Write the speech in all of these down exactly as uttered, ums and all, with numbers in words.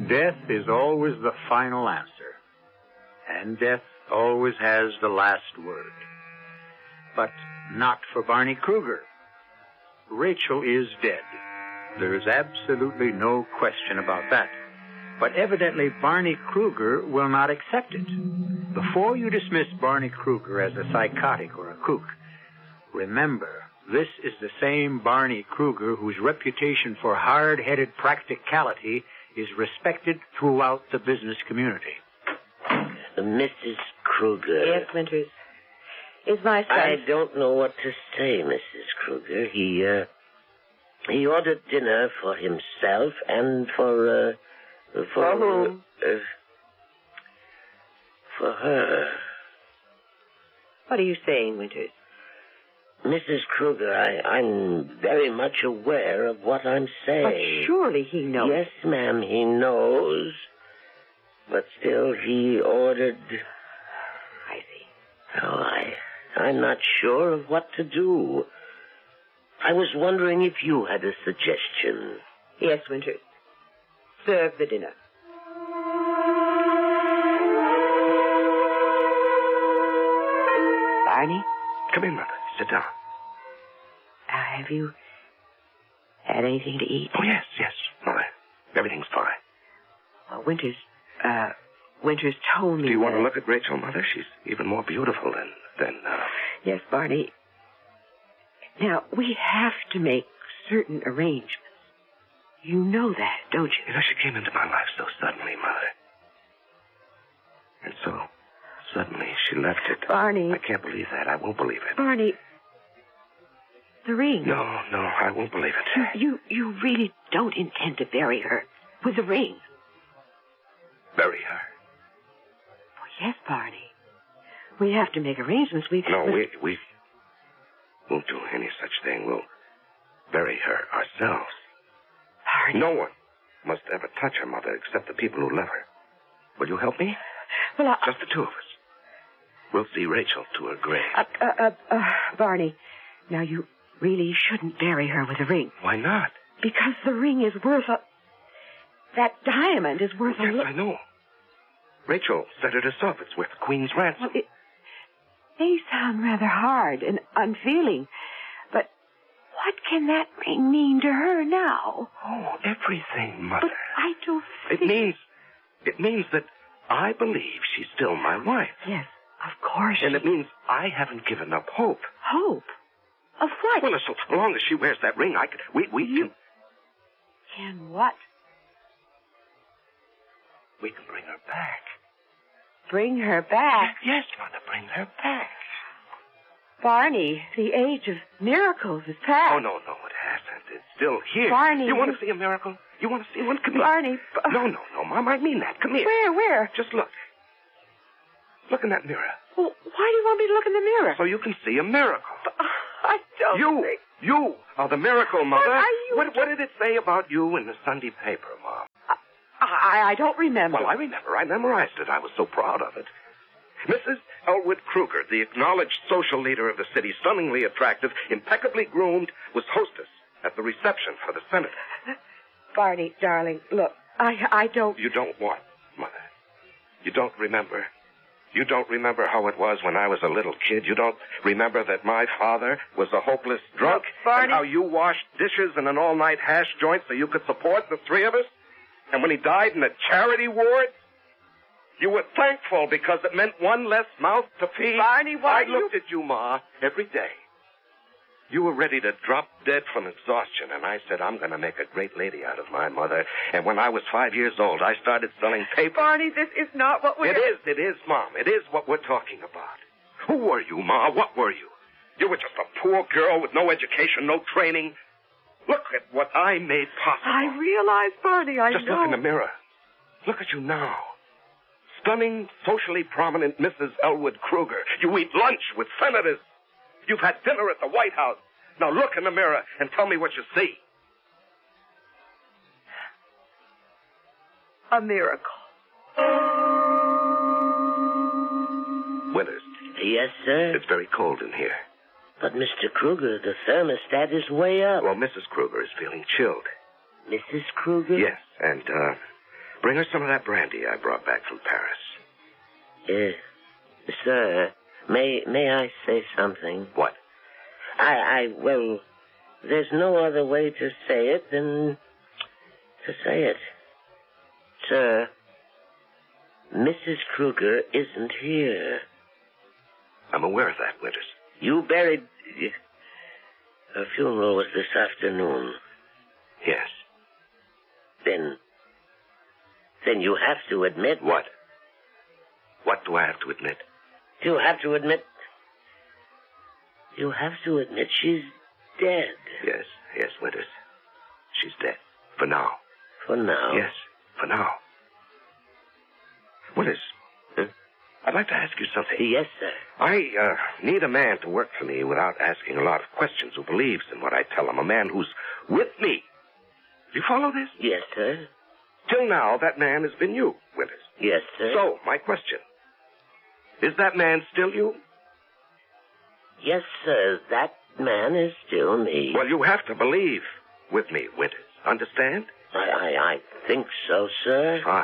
Death is always the final answer. And death always has the last word. But not for Barney Kruger. Rachel is dead. There is absolutely no question about that. But evidently Barney Kruger will not accept it. Before you dismiss Barney Kruger as a psychotic or a kook, remember, this is the same Barney Kruger whose reputation for hard-headed practicality is respected throughout the business community. Uh, Missus Kruger. Yes, Winters. Is my son... I don't know what to say, Missus Kruger. He, uh... He ordered dinner for himself and for, uh... For, for whom? Uh, for her. What are you saying, Winters? Missus Kruger, I, I'm very much aware of what I'm saying. But surely he knows. Yes, ma'am, he knows. But still, he ordered... I see. Oh, I, I'm not sure of what to do. I was wondering if you had a suggestion. Yes, Winters. Serve the dinner. Barney? Come in, Mother. Sit down. Uh, have you had anything to eat? Oh, yes, yes, Mother. Everything's fine. Well, Winters, uh, Winters told me... Do you want that... to look at Rachel, Mother? She's even more beautiful than, than, uh... Yes, Barney. Now, we have to make certain arrangements. You know that, don't you? You know, she came into my life so suddenly, Mother. And so, suddenly, she left it. Barney. I can't believe that. I won't believe it. Barney. The ring. No, no, I won't believe it. You, you, you really don't intend to bury her with the ring. Bury her? Oh, yes, Barney. We have to make arrangements. We... No, we... we, we won't do any such thing. We'll bury her ourselves. Barney. No one must ever touch her, Mother, except the people who love her. Will you help me? Well, I... Just the two of us. We'll see Rachel to her grave. Uh, uh, uh, uh, Barney, now you really shouldn't bury her with a ring. Why not? Because the ring is worth a... That diamond is worth yes, a... Yes, I know. Rachel said it herself. It's worth the Queen's ransom. Well, it may sound rather hard and unfeeling, but what can that ring mean to her now? Oh, everything, Mother. But I don't think... It means... It means that I believe she's still my wife. Yes, of course. And she... it means I haven't given up hope. Hope? Of what? Well, so long as she wears that ring, I could... We, we you... can... Can what? We can bring her back. Bring her back? Yes, Mother, bring her back. Barney, the age of miracles is past. Oh, no, no, it hasn't. It's still here. Barney. You want to see a miracle? You want to see one? Come here. Barney. B- No, no, no, Mom, I mean that. Come here. Where, where? Just look. Look in that mirror. Well, why do you want me to look in the mirror? So you can see a miracle. I don't You, think... you are the miracle, Mother. What are you... What, what did it say about you in the Sunday paper, Mom? I, I don't remember. Well, I remember. I memorized it. I was so proud of it. Missus Elwood Kruger, the acknowledged social leader of the city, stunningly attractive, impeccably groomed, was hostess at the reception for the senator. Barney, darling, look, I, I don't... You don't what, Mother? You don't remember? You don't remember how it was when I was a little kid? You don't remember that my father was a hopeless drunk? Look, Barney... And how you washed dishes in an all-night hash joint so you could support the three of us? And when he died in a charity ward, you were thankful because it meant one less mouth to feed. Barney, why I looked you... at you, Ma, every day. You were ready to drop dead from exhaustion, and I said, I'm going to make a great lady out of my mother. And when I was five years old, I started selling paper. Barney, this is not what we're... It is, it is, Mom. It is what we're talking about. Who were you, Ma? What were you? You were just a poor girl with no education, no training. Look at what I made possible. I realize, Barney, I Just know. look in the mirror. Look at you now. Stunning, socially prominent Missus Elwood Kruger. You eat lunch with senators. You've had dinner at the White House. Now look in the mirror and tell me what you see. A miracle. Winters. Yes, sir? It's very cold in here. But, Mister Kruger, the thermostat is way up. Well, Missus Kruger is feeling chilled. Missus Kruger? Yes, and, uh, Bring her some of that brandy I brought back from Paris. Uh, sir, may may I say something? What? I, I, well, there's no other way to say it than to say it. Sir, Missus Kruger isn't here. I'm aware of that, Winters. You buried... Her funeral was this afternoon. Yes. Then... Then you have to admit... What? What do I have to admit? You have to admit... You have to admit she's dead. Yes, yes, Winters. She's dead. For now. For now? Yes, for now. Winters, huh? I'd like to ask you something. Yes, sir. I uh, need a man to work for me without asking a lot of questions, who believes in what I tell him. A man who's with me. Do you follow this? Yes, sir. Till now, that man has been you, Winters. Yes, sir. So, my question. Is that man still you? Yes, sir. That man is still me. Well, you have to believe with me, Winters. Understand? I, I, I think so, sir. Fine.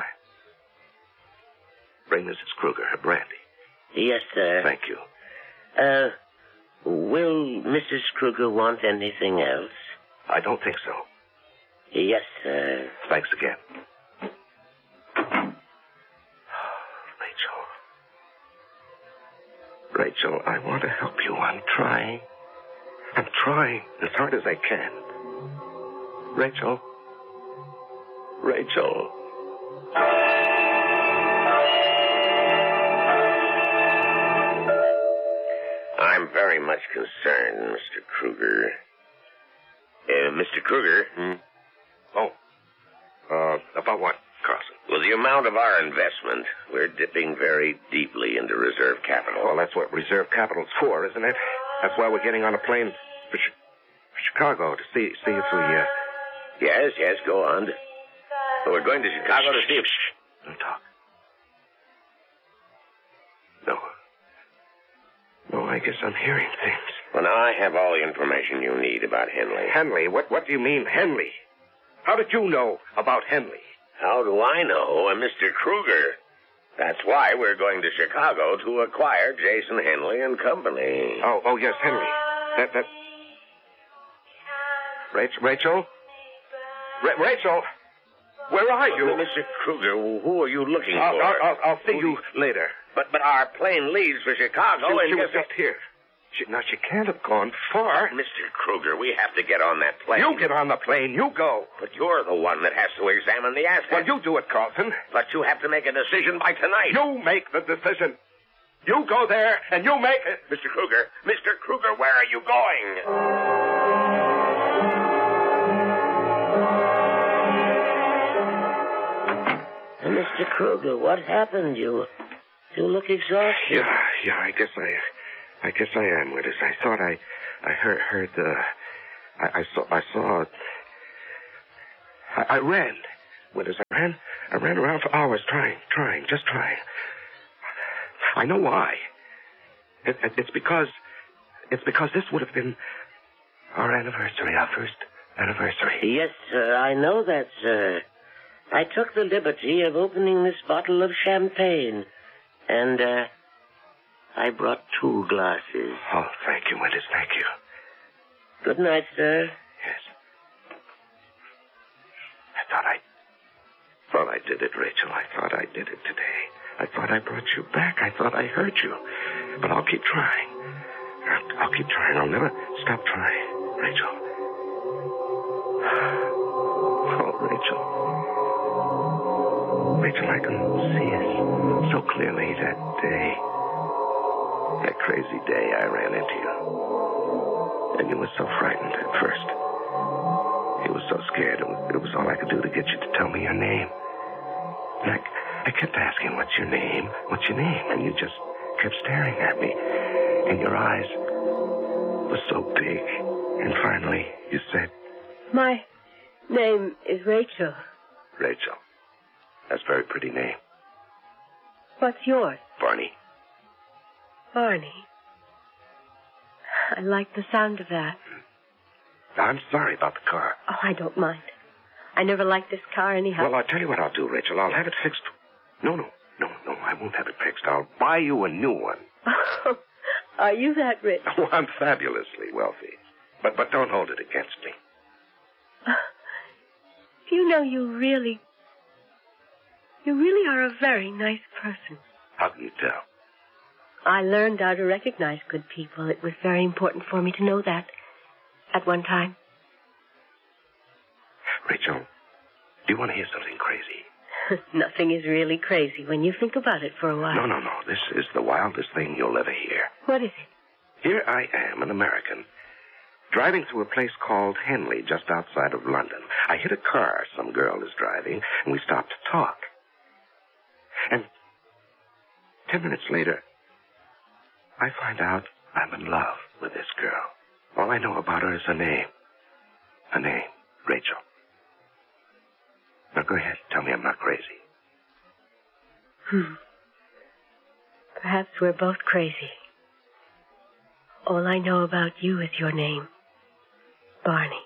Bring Missus Kruger her brandy. Yes, sir. Thank you. Uh, will Missus Kruger want anything else? I don't think so. Yes, sir. Thanks again. Rachel. Rachel, I want to help you. I'm trying. I'm trying as hard as I can. Rachel. Rachel. I'm very much concerned, Mister Kruger. Uh, Mister Kruger? Hmm? Oh. Uh, about what, Carlson? Well, the amount of our investment, we're dipping very deeply into reserve capital. Well, that's what reserve capital's for, isn't it? That's why we're getting on a plane for, Ch- for Chicago to see see if we, uh... Yes, yes, go on. Well, we're going to Chicago to see if... Shh. Don't talk. No. No, I guess I'm hearing things. Well, now I have all the information you need about Henley. Henley? What, what do you mean, Henley? How did you know about Henley? How do I know? I'm Mister Kruger. That's why we're going to Chicago to acquire Jason Henley and Company. Oh, oh, yes, Henley. That, that... Rachel? Rachel? Ra- Rachel? Where are you? Well, Mister Kruger, who are you looking I'll, for? I'll, I'll, I'll see you later. But but our plane leaves for Chicago, She, and she was guess- just here. She, now, she can't have gone far. Mister Kruger, we have to get on that plane. You get on the plane. You go. But you're the one that has to examine the assets. Well, you do it, Carlson. But you have to make a decision by tonight. You make the decision. You go there, and you make it. Mister Kruger, Mister Kruger, where are you going? Mister Kruger, what happened? You, you look exhausted. Yeah, yeah. I guess I, I guess I am, Winters. I thought I, I heard, heard the, I, I saw, I saw. I, I ran, Winters. I ran, I ran around for hours, trying, trying, just trying. I know why. It, it, it's because, it's because this would have been our anniversary, our first anniversary. Yes, sir. I know that, sir. I took the liberty of opening this bottle of champagne. And, uh, I brought two glasses. Oh, thank you, Winters. Thank you. Good night, sir. Yes. I thought I... thought I did it, Rachel. I thought I did it today. I thought I brought you back. I thought I hurt you. But I'll keep trying. I'll, I'll keep trying. I'll never stop trying. Rachel. Oh, Rachel. Rachel, I can see it so clearly that day. That crazy day I ran into you. And you were so frightened at first. You were so scared. It was, it was all I could do to get you to tell me your name. And I, I kept asking, what's your name? What's your name? And you just kept staring at me. And your eyes were so big. And finally, you said... My name is Rachel. Rachel. That's a very pretty name. What's yours? Barney. Barney. I like the sound of that. I'm sorry about the car. Oh, I don't mind. I never liked this car anyhow. Well, I'll tell you what I'll do, Rachel. I'll have it fixed. No, no, no, no, I won't have it fixed. I'll buy you a new one. Are you that rich? Oh, I'm fabulously wealthy. But but don't hold it against me. You know, you really... You really are a very nice person. How can you tell? I learned how to recognize good people. It was very important for me to know that at one time. Rachel, do you want to hear something crazy? Nothing is really crazy when you think about it for a while. No, no, no. This is the wildest thing you'll ever hear. What is it? Here I am, an American, driving through a place called Henley, just outside of London. I hit a car some girl is driving, and we stopped to talk. And ten minutes later, I find out I'm in love with this girl. All I know about her is her name. Her name, Rachel. Now go ahead, tell me I'm not crazy. Hmm. Perhaps we're both crazy. All I know about you is your name, Barney.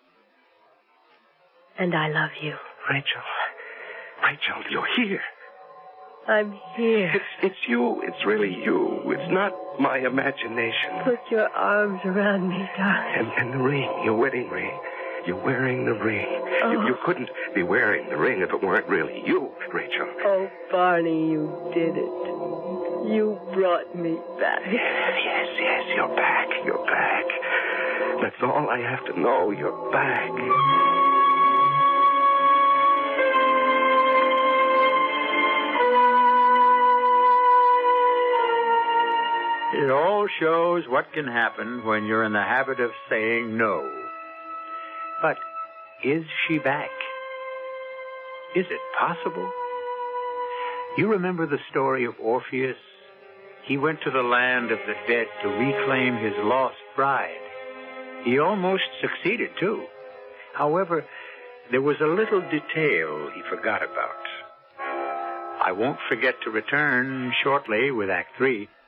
And I love you. Rachel. Rachel, you're here. I'm here. It's it's you. It's really you. It's not my imagination. Put your arms around me, darling. And, and the ring, your wedding ring. You're wearing the ring. Oh. You, you couldn't be wearing the ring if it weren't really you, Rachel. Oh, Barney, you did it. You brought me back. Yes, yes, yes. You're back. You're back. That's all I have to know. You're back. It all shows what can happen when you're in the habit of saying no. But is she back? Is it possible? You remember the story of Orpheus? He went to the land of the dead to reclaim his lost bride. He almost succeeded, too. However, there was a little detail he forgot about. I won't forget to return shortly with Act Three.